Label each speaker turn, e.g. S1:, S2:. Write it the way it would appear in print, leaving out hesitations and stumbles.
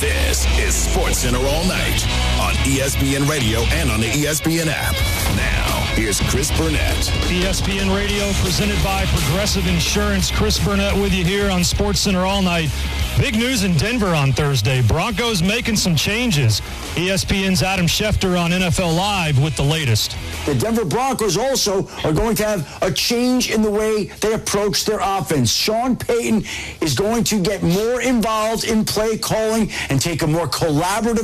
S1: This is SportsCenter All Night on ESPN Radio and on the ESPN app. Now, here's Chris Burnett.
S2: ESPN Radio presented by Progressive Insurance. Chris Burnett with you here on SportsCenter All Night. Big news in Denver on Thursday. Broncos making some changes. ESPN's Adam Schefter on NFL Live with the latest.
S3: The Denver Broncos also are going to have a change in the way they approach their offense. Sean Payton is going to get more involved in play calling and take a more collaborative